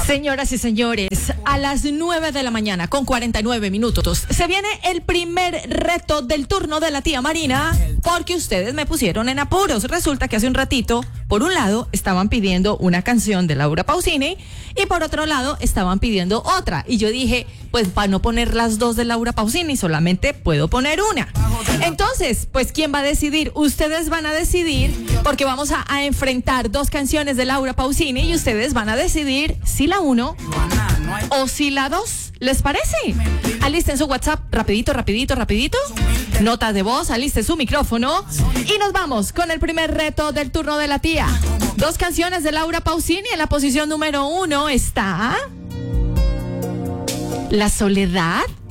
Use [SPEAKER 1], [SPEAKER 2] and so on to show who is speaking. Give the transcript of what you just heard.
[SPEAKER 1] Señoras y señores, a las 9 de la mañana con 49 minutos se viene el primer reto del turno de la tía Marina, porque ustedes me pusieron en apuros. Resulta que hace un ratito, por un lado, estaban pidiendo una canción de Laura Pausini y por otro lado estaban pidiendo otra. Y yo dije, pues para no poner las dos de Laura Pausini, solamente puedo poner una. Entonces, pues ¿quién va a decidir? Ustedes van a decidir, porque vamos a enfrentar dos canciones de Laura Pausini y ustedes van a decidir si la 1 o si la 2. ¿Les parece? Alisten su WhatsApp rapidito. Nota de voz, aliste su micrófono y nos vamos con el primer reto del turno de la tía. Dos canciones de Laura Pausini. En la posición número 1 está La Soledad